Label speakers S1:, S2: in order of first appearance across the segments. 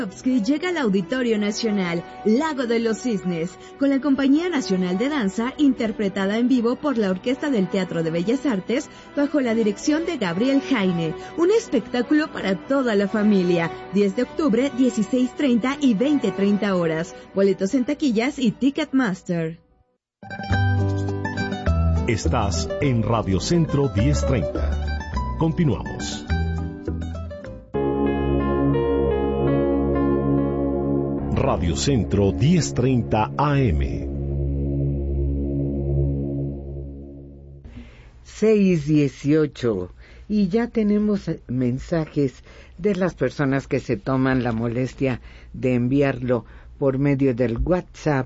S1: Tchaikovsky llega al Auditorio Nacional, Lago de los Cisnes, con la Compañía Nacional de Danza, interpretada en vivo por la Orquesta del Teatro de Bellas Artes, bajo la dirección de Gabriel Jaine. Un espectáculo para toda la familia. 10 de octubre, 16:30 y 20:30 horas. Boletos en taquillas y Ticketmaster.
S2: Estás en Radio Centro 1030. Continuamos. Radio Centro 1030 AM.
S3: 6:18 y ya tenemos mensajes de las personas que se toman la molestia de enviarlo por medio del WhatsApp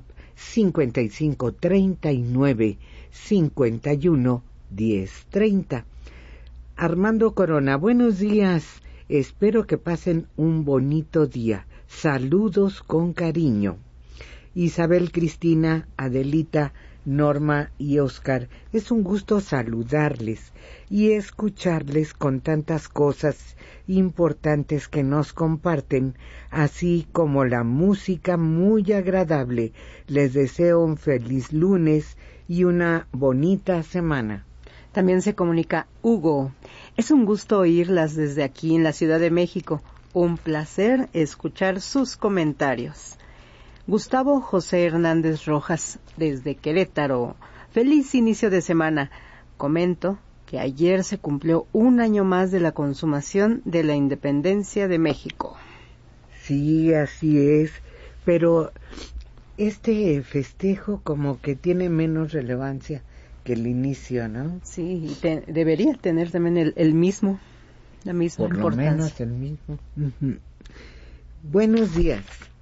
S3: 5539-51-1030. Armando Corona, buenos días, espero que pasen un bonito día. Saludos con cariño. Isabel, Cristina, Adelita, Norma y Oscar, es un gusto saludarles y escucharles con tantas cosas importantes que nos comparten, así como la música muy agradable. Les deseo un feliz lunes y una bonita semana.
S4: También se comunica Hugo. Es un gusto oírlas desde aquí en la Ciudad de México. Un placer escuchar sus comentarios. Gustavo José Hernández Rojas, desde Querétaro. Feliz inicio de semana. Comento que ayer se cumplió un año más de la consumación de la independencia de México.
S3: Sí, así es, pero este festejo como que tiene menos relevancia que el inicio, ¿no?
S4: Sí, y debería tener también el mismo. La misma
S3: por
S4: importancia.
S3: Lo menos el mismo. Uh-huh. Buenos días,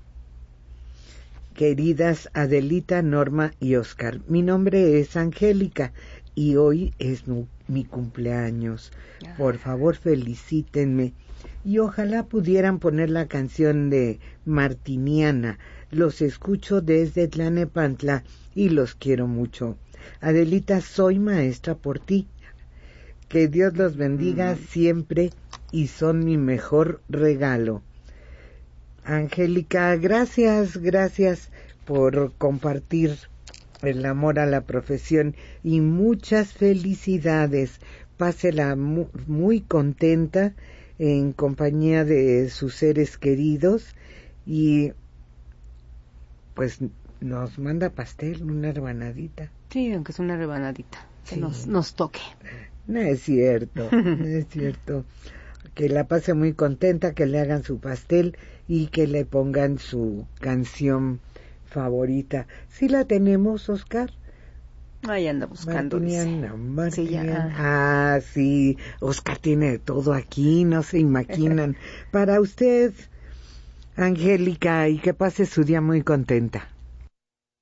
S3: queridas Adelita, Norma y Oscar. Mi nombre es Angélica y hoy es mi cumpleaños. Por favor, felicítenme y ojalá pudieran poner la canción de Martiniana. Los escucho desde Tlanepantla y los quiero mucho. Adelita, soy maestra por ti. Que Dios los bendiga siempre y son mi mejor regalo. Angélica, gracias por compartir el amor a la profesión y muchas felicidades. Pásela muy contenta en compañía de sus seres queridos y pues nos manda pastel, una rebanadita.
S4: Sí, aunque es una rebanadita, que nos toque.
S3: No es cierto, no es cierto. Que la pase muy contenta, que le hagan su pastel y que le pongan su canción favorita. ¿Sí la tenemos, Oscar?
S4: Ahí anda buscando.
S3: Martiniana.
S4: Sí, ya.
S3: Sí, Oscar tiene todo aquí, no se imaginan. Para usted, Angélica, y que pase su día muy contenta.